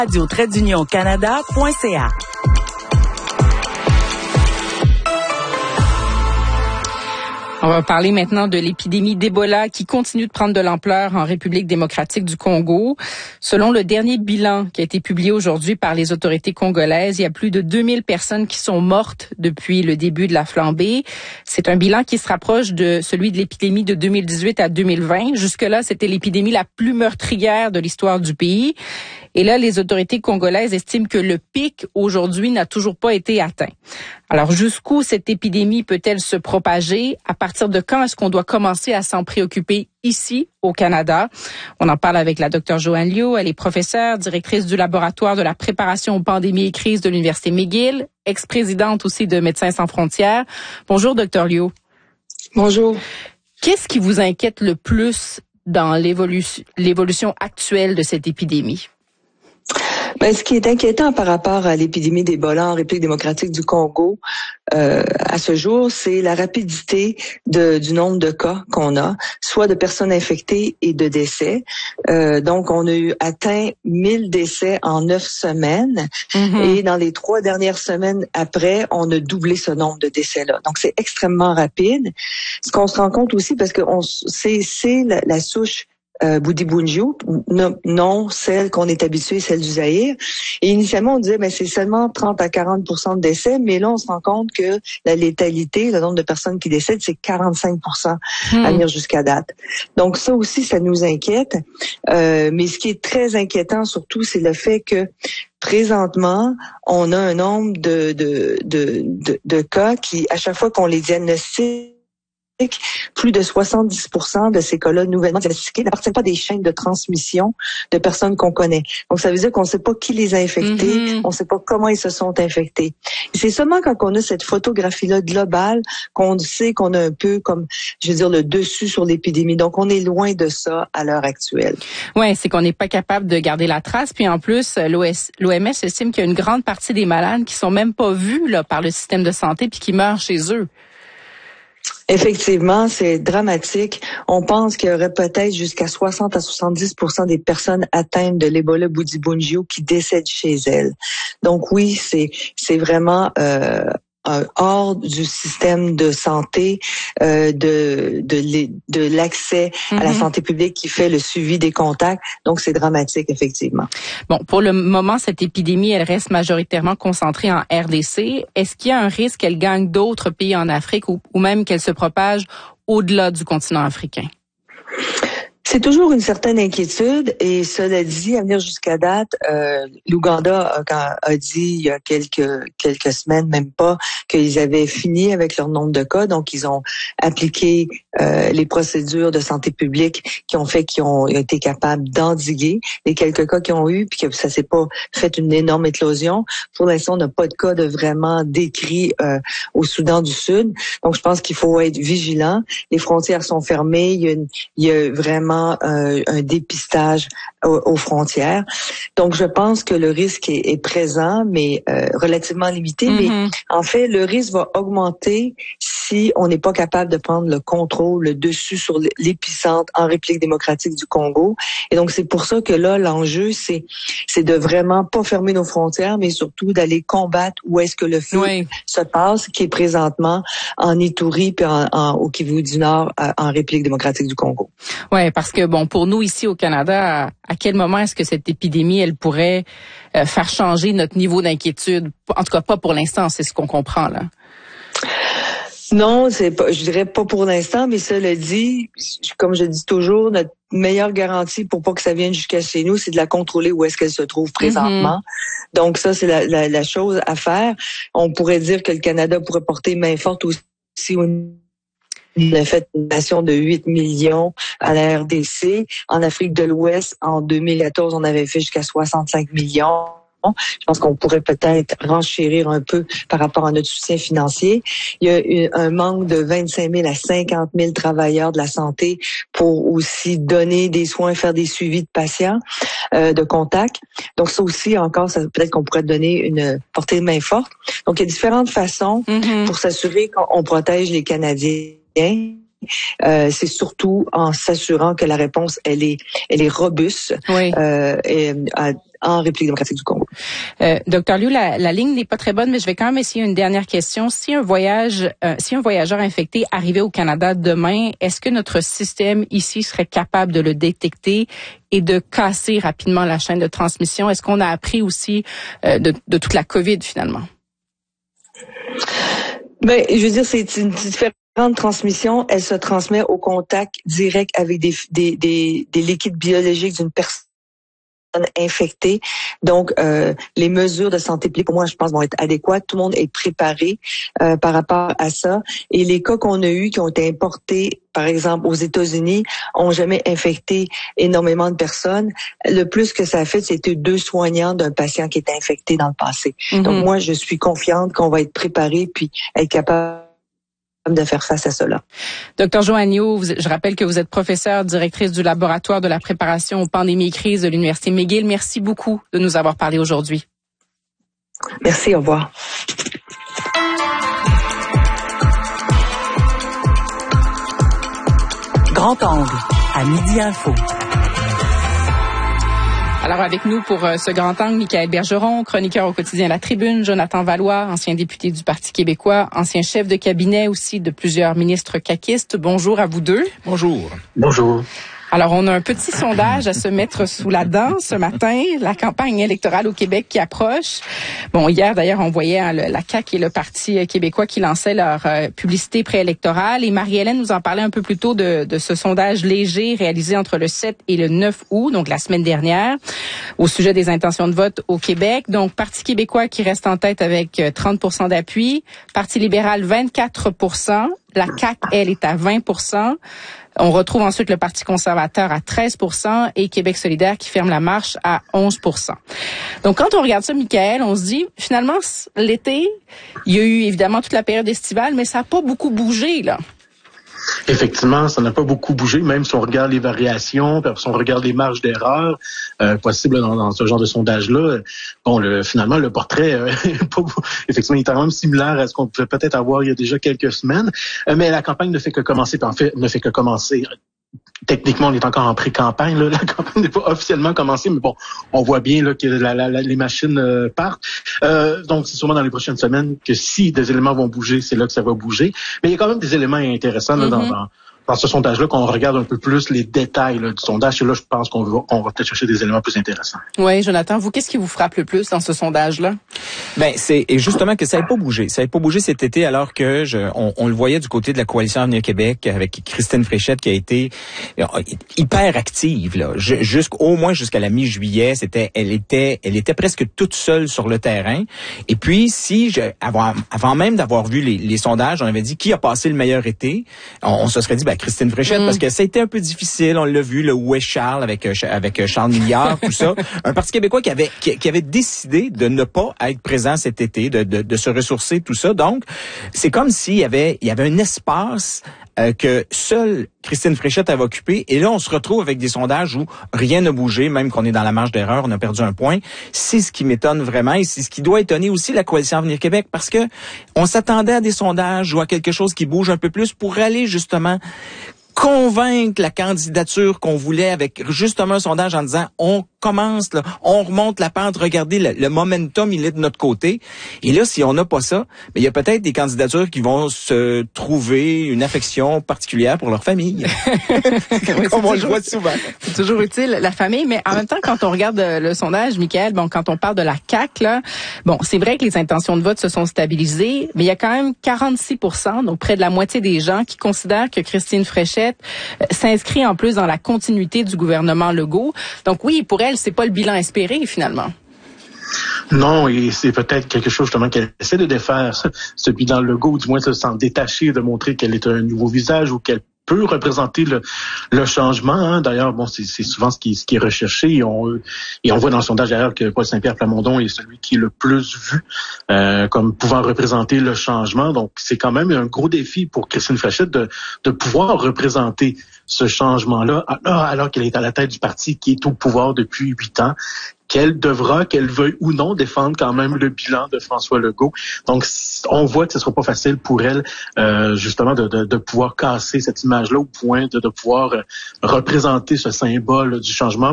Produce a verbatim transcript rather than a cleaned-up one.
radio trait d'union canada point c a. On va parler maintenant de l'épidémie d'Ebola qui continue de prendre de l'ampleur en République démocratique du Congo. Selon le dernier bilan qui a été publié aujourd'hui par les autorités congolaises, il y a plus de deux mille personnes qui sont mortes depuis le début de la flambée. C'est un bilan qui se rapproche de celui de l'épidémie de deux mille dix-huit à deux mille vingt. Jusque-là, c'était l'épidémie la plus meurtrière de l'histoire du pays. Et là, les autorités congolaises estiment que le pic aujourd'hui n'a toujours pas été atteint. Alors, jusqu'où cette épidémie peut-elle se propager? À partir de quand est-ce qu'on doit commencer à s'en préoccuper ici, au Canada? On en parle avec la docteure Joanne Liu. Elle est professeure, directrice du laboratoire de la préparation aux pandémies et crises de l'Université McGill, ex-présidente aussi de Médecins sans frontières. Bonjour, docteur Liu. Bonjour. Qu'est-ce qui vous inquiète le plus dans l'évolution, l'évolution actuelle de cette épidémie? Ben, ce qui est inquiétant par rapport à l'épidémie d'Ebola en République démocratique du Congo, euh, à ce jour, c'est la rapidité de, du nombre de cas qu'on a, soit de personnes infectées et de décès. Euh, donc, on a eu atteint mille décès en neuf semaines. Mm-hmm. Et dans les trois dernières semaines après, on a doublé ce nombre de décès-là. Donc, c'est extrêmement rapide. Ce qu'on se rend compte aussi, parce que on, c'est, c'est la, la souche Euh, Bundibugyo, non, non celle qu'on est habitué, celle du Zaïre. Et initialement, on disait, ben c'est seulement trente à quarante pour cent de décès, mais là, on se rend compte que la létalité, le nombre de personnes qui décèdent, c'est quarante-cinq pour cent hmm. à venir jusqu'à date. Donc ça aussi, ça nous inquiète. Euh, mais ce qui est très inquiétant surtout, c'est le fait que présentement, on a un nombre de, de, de, de, de cas qui, à chaque fois qu'on les diagnostique, plus de soixante-dix pour cent de ces cas-là nouvellement diagnostiqués n'appartiennent pas des chaînes de transmission de personnes qu'on connaît. Donc, ça veut dire qu'on ne sait pas qui les a infectés, mm-hmm. on ne sait pas comment ils se sont infectés. Et c'est seulement quand on a cette photographie-là globale qu'on sait qu'on a un peu comme, je veux dire, le dessus sur l'épidémie. Donc, on est loin de ça à l'heure actuelle. Oui, c'est qu'on n'est pas capable de garder la trace. Puis en plus, l'O M S estime qu'il y a une grande partie des malades qui sont même pas vus là, par le système de santé puis qui meurent chez eux. Effectivement, c'est dramatique. On pense qu'il y aurait peut-être jusqu'à soixante à soixante-dix pour cent des personnes atteintes de l'Ebola Bundibugyo qui décèdent chez elles. Donc oui, c'est c'est vraiment euh, hors du système de santé, euh, de de, de l'accès mm-hmm. à la santé publique qui fait le suivi des contacts. Donc c'est dramatique effectivement. Bon, pour le moment, cette épidémie, elle reste majoritairement concentrée en R D C. Est-ce qu'il y a un risque qu'elle gagne d'autres pays en Afrique ou, ou même qu'elle se propage au-delà du continent africain? C'est toujours une certaine inquiétude et cela dit, à venir jusqu'à date, euh, l'Ouganda a, a dit il y a quelques quelques semaines, même pas, qu'ils avaient fini avec leur nombre de cas. Donc, ils ont appliqué euh, les procédures de santé publique qui ont fait qu'ils ont été capables d'endiguer les quelques cas qu'ils ont eu, puis que ça s'est pas fait une énorme éclosion. Pour l'instant, on n'a pas de cas de vraiment décrits euh, au Soudan du Sud. Donc, je pense qu'il faut être vigilant. Les frontières sont fermées. Il y a, une, il y a vraiment Un, un dépistage aux, aux frontières. Donc, je pense que le risque est, est présent, mais euh, relativement limité. Mm-hmm. Mais en fait, le risque va augmenter si on n'est pas capable de prendre le contrôle, le dessus sur l'épicentre en République démocratique du Congo. Et donc, c'est pour ça que là, l'enjeu, c'est c'est de vraiment pas fermer nos frontières, mais surtout d'aller combattre où est-ce que le feu oui. se passe, qui est présentement en Ituri puis en, en, au Kivu du Nord, en République démocratique du Congo. Ouais, parce que bon, pour nous ici au Canada, à, à quel moment est-ce que cette épidémie, elle pourrait euh, faire changer notre niveau d'inquiétude? En tout cas, pas pour l'instant, c'est ce qu'on comprend là. Non, c'est pas, je dirais pas pour l'instant, mais cela dit, comme je dis toujours, notre meilleure garantie pour pas que ça vienne jusqu'à chez nous, c'est de la contrôler où est-ce qu'elle se trouve présentement. Mm-hmm. Donc ça, c'est la, la, la chose à faire. On pourrait dire que le Canada pourrait porter main forte aussi au On a fait une nation de huit millions à la R D C. En Afrique de l'Ouest, en deux mille quatorze, on avait fait jusqu'à soixante-cinq millions. Je pense qu'on pourrait peut-être renchérir un peu par rapport à notre soutien financier. Il y a un manque de vingt-cinq mille à cinquante mille travailleurs de la santé pour aussi donner des soins, faire des suivis de patients, euh, de contacts. Donc ça aussi, encore, ça, peut-être qu'on pourrait donner une portée de main forte. Donc il y a différentes façons mm-hmm. pour s'assurer qu'on protège les Canadiens. Euh, c'est surtout en s'assurant que la réponse elle est elle est robuste, oui. euh, et, à, en République démocratique du Congo. Euh, Docteur Liu, la, la ligne n'est pas très bonne, mais je vais quand même essayer une dernière question. Si un voyage, euh, si un voyageur infecté arrivait au Canada demain, est-ce que notre système ici serait capable de le détecter et de casser rapidement la chaîne de transmission? Est-ce qu'on a appris aussi euh, de, de toute la COVID finalement? Ben, je veux dire, c'est une différente transmission. Elle se transmet au contact direct avec des, des, des, des liquides biologiques d'une personne infectée. Donc, euh, les mesures de santé publique, pour moi, je pense, vont être adéquates. Tout le monde est préparé euh, par rapport à ça. Et les cas qu'on a eus, qui ont été importés, par exemple, aux États-Unis, ont jamais infecté énormément de personnes. Le plus que ça a fait, c'était deux soignants d'un patient qui était infecté dans le passé. Mm-hmm. Donc, moi, je suis confiante qu'on va être préparé puis être capable de faire face à cela. Docteur Joanniot, je rappelle que vous êtes professeure directrice du laboratoire de la préparation aux pandémies et crises de l'Université McGill. Merci beaucoup de nous avoir parlé aujourd'hui. Merci, au revoir. Grand angle, à Midi Info. Alors avec nous pour euh, ce grand angle, Michaël Bergeron, chroniqueur au quotidien La Tribune, Jonathan Valois, ancien député du Parti québécois, ancien chef de cabinet aussi de plusieurs ministres caquistes. Bonjour à vous deux. Bonjour. Bonjour. Alors, on a un petit sondage à se mettre sous la dent ce matin, la campagne électorale au Québec qui approche. Bon, hier, d'ailleurs, on voyait hein, le, la C A Q et le Parti québécois qui lançaient leur euh, publicité préélectorale. Et Marie-Hélène nous en parlait un peu plus tôt de, de ce sondage léger réalisé entre le sept et le neuf août, donc la semaine dernière, au sujet des intentions de vote au Québec. Donc, Parti québécois qui reste en tête avec trente pour cent d'appui, Parti libéral vingt-quatre pour cent, la C A Q, elle, est à vingt pour cent. On retrouve ensuite le Parti conservateur à treize pour cent et Québec solidaire qui ferme la marche à onze pour cent. Donc, quand on regarde ça, Michaël, on se dit, finalement, l'été, il y a eu évidemment toute la période estivale, mais ça n'a pas beaucoup bougé, là. Effectivement, ça n'a pas beaucoup bougé, même si on regarde les variations, si on regarde les marges d'erreur euh, possibles dans, dans ce genre de sondage-là. Bon, le, finalement, le portrait, euh, pas, effectivement, il est quand même similaire à ce qu'on pouvait peut-être avoir il y a déjà quelques semaines. Euh, mais la campagne ne fait que commencer, en fait, ne fait que commencer. Techniquement, on est encore en pré-campagne. Là. La campagne n'est pas officiellement commencée, mais bon, on voit bien là, que la, la, la, les machines euh, partent. Euh, donc, c'est sûrement dans les prochaines semaines que si des éléments vont bouger, c'est là que ça va bouger. Mais il y a quand même des éléments intéressants là, mm-hmm. dans, dans, dans ce sondage-là, qu'on regarde un peu plus les détails là, du sondage. Et là, je pense qu'on va, on va peut-être chercher des éléments plus intéressants. Oui, Jonathan, vous, qu'est-ce qui vous frappe le plus dans ce sondage-là? Ben, c'est et justement que ça n'avait pas bougé. Ça n'avait pas bougé cet été, alors que je, on, on le voyait du côté de la Coalition Avenir Québec avec Christine Fréchette qui a été hyper active là, jusqu'au moins jusqu'à la mi-juillet. C'était, elle était, elle était presque toute seule sur le terrain. Et puis, si je, avant, avant même d'avoir vu les, les sondages, on avait dit qui a passé le meilleur été. On, on se serait dit, ben Christine Fréchette, mm. parce que ça a été un peu difficile. On l'a vu, le Où est Charles avec avec Charles Milliard, tout ça. Un Parti québécois qui avait qui, qui avait décidé de ne pas être présent cet été, de, de, de se ressourcer, tout ça. Donc, c'est comme s'il y avait, il y avait un espace euh, que seule Christine Fréchette avait occupé. Et là, on se retrouve avec des sondages où rien n'a bougé, même qu'on est dans la marge d'erreur, on a perdu un point. C'est ce qui m'étonne vraiment et c'est ce qui doit étonner aussi la Coalition Avenir Québec parce que on s'attendait à des sondages ou à quelque chose qui bouge un peu plus pour aller justement convaincre la candidature qu'on voulait avec justement un sondage en disant on commence, là, on remonte la pente, regardez, le, le momentum, il est de notre côté. Et là, si on n'a pas ça, mais il y a peut-être des candidatures qui vont se trouver une affection particulière pour leur famille. Oui, comme on le voit souvent. C'est toujours utile, la famille, mais en même temps, quand on regarde le sondage, Michaël, bon, quand on parle de la C A Q, là, bon, c'est vrai que les intentions de vote se sont stabilisées, mais il y a quand même quarante-six pour cent, donc près de la moitié des gens qui considèrent que Christine Fréchette euh, s'inscrit en plus dans la continuité du gouvernement Legault. Donc oui, pour elle, c'est pas le bilan espéré, finalement. Non, et c'est peut-être quelque chose justement qu'elle essaie de défaire, ce bilan Legault, du moins de s'en détacher, de montrer qu'elle est un nouveau visage ou qu'elle peut représenter le, le changement. Hein. D'ailleurs, bon, c'est, c'est souvent ce qui, ce qui est recherché. Et on, et on voit dans le sondage d'ailleurs que Paul Saint-Pierre Plamondon est celui qui est le plus vu euh, comme pouvant représenter le changement. Donc, c'est quand même un gros défi pour Christine Fréchette de, de pouvoir représenter ce changement-là alors, alors qu'elle est à la tête du parti qui est au pouvoir depuis huit ans. Qu'elle devra, qu'elle veuille ou non, défendre quand même le bilan de François Legault. Donc, on voit que ce ne sera pas facile pour elle, euh, justement, de, de, de pouvoir casser cette image-là au point de, de pouvoir représenter ce symbole du changement.